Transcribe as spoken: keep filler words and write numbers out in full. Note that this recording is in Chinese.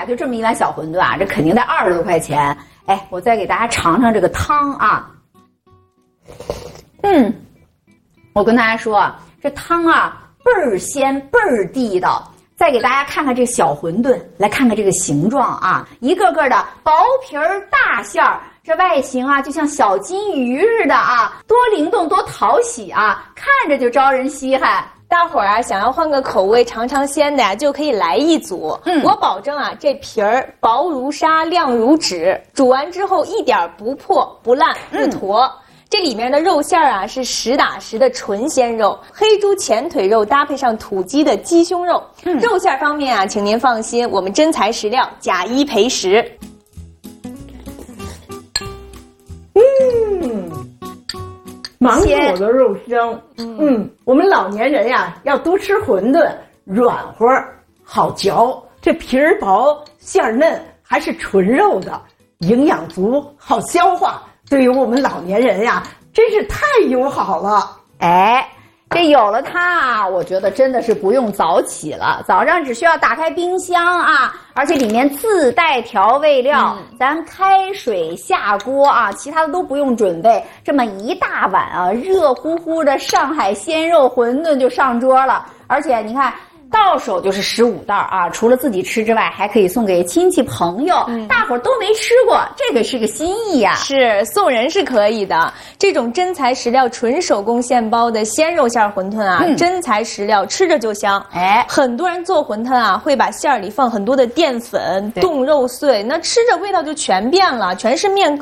呀，就这么一碗小馄饨啊，这肯定得二十多块钱。哎，我再给大家尝尝这个汤啊。嗯，我跟大家说啊，这汤啊倍儿鲜倍儿地道。再给大家看看这小馄饨，来看看这个形状啊，一个个的薄皮儿大馅儿，这外形啊就像小金鱼似的啊，多灵动多讨喜啊，看着就招人稀罕。 大伙儿啊，想要换个口味尝尝鲜的呀，就可以来一组。嗯，我保证啊，这皮儿薄如纱，亮如纸，煮完之后一点不破不烂不坨。嗯，这里面的肉馅儿啊是实打实的纯鲜肉，黑猪前腿肉搭配上土鸡的鸡胸肉。嗯，肉馅儿方面啊，请您放心，我们真材实料，假一赔十。 嗯，满口的肉香。嗯, 嗯，我们老年人呀要多吃馄饨，软和好嚼，这皮儿薄馅儿嫩，还是纯肉的，营养足，好消化。对于我们老年人呀，真是太友好了。 哎，这有了它啊，我觉得真的是不用早起了，早上只需要打开冰箱啊，而且里面自带调味料，嗯、咱开水下锅啊，其他的都不用准备，这么一大碗啊，热乎乎的上海鲜肉馄饨就上桌了，而且你看。到手就是十五袋啊！除了自己吃之外，还可以送给亲戚朋友，嗯、大伙儿都没吃过，这个是个心意啊！ 是送人是可以的。这种真材实料、纯手工现包的鲜肉馅馄饨啊，嗯、真材实料，吃着就香。哎，很多人做馄饨啊，会把馅儿里放很多的淀粉、冻肉碎，那吃着味道就全变了，全是面。